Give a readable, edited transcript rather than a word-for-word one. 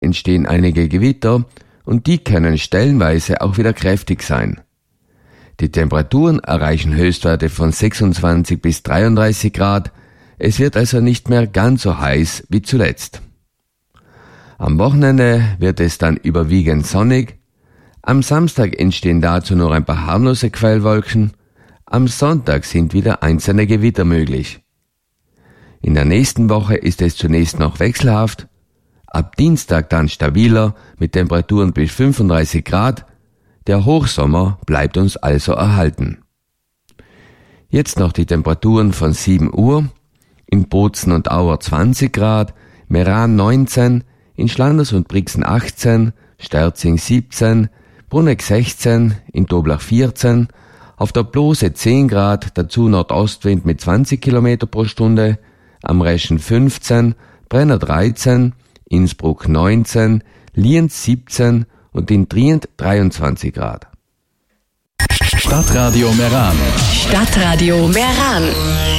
entstehen einige Gewitter und die können stellenweise auch wieder kräftig sein. Die Temperaturen erreichen Höchstwerte von 26 bis 33 Grad. Es wird also nicht mehr ganz so heiß wie zuletzt. Am Wochenende wird es dann überwiegend sonnig. Am Samstag entstehen dazu nur ein paar harmlose Quellwolken. Am Sonntag sind wieder einzelne Gewitter möglich. In der nächsten Woche ist es zunächst noch wechselhaft. Ab Dienstag dann stabiler mit Temperaturen bis 35 Grad. Der Hochsommer bleibt uns also erhalten. Jetzt noch die Temperaturen von 7 Uhr. In Bozen und Auer 20 Grad, Meran 19, in Schlanders und Brixen 18, Sterzing 17, Bruneck 16, in Toblach 14, auf der Blose 10 Grad, dazu Nordostwind mit 20 km pro Stunde, am Reschen 15, Brenner 13, Innsbruck 19, Lienz 17 und in Trient 23 Grad. Stadtradio Meran. Stadtradio Meran.